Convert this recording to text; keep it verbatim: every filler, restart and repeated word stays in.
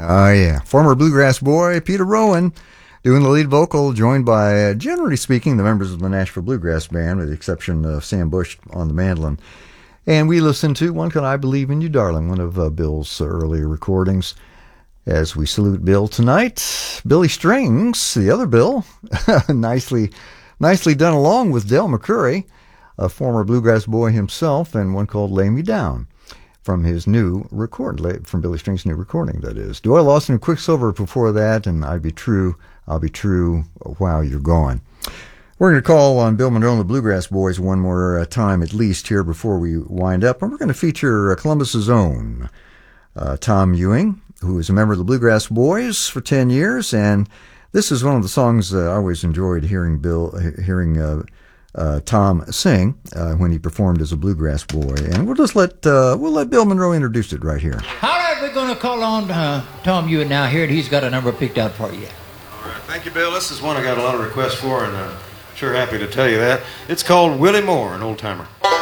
Oh, yeah. Former bluegrass boy Peter Rowan doing the lead vocal, joined by, uh, generally speaking, the members of the Nashville Bluegrass Band, with the exception of Sam Bush on the mandolin. And we listened to One Can I Believe in You, Darling, one of uh, Bill's uh, earlier recordings. As we salute Bill tonight, Billy Strings, the other Bill, nicely nicely done along with Del McCoury, a former bluegrass boy himself, and one called Lay Me Down, from his new record, from Billy Strings' new recording, that is. Doyle Lawson and Quicksilver before that, and I'd Be True, I'll Be True, While You're Gone. We're going to call on Bill Monroe and the Bluegrass Boys one more uh, time at least here before we wind up, and we're going to feature uh, Columbus's own uh, Tom Ewing, who is a member of the Bluegrass Boys for ten years, and this is one of the songs uh, I always enjoyed hearing Bill, hearing uh, uh, Tom sing uh, when he performed as a bluegrass boy. And we'll just let uh, we'll let Bill Monroe introduce it right here. All right, we're going to call on uh, Tom Ewing now here, and he's got a number picked out for you. All right, thank you, Bill. This is one I got a lot of requests for, and I'm sure happy to tell you that. It's called Willie Moore, an old timer.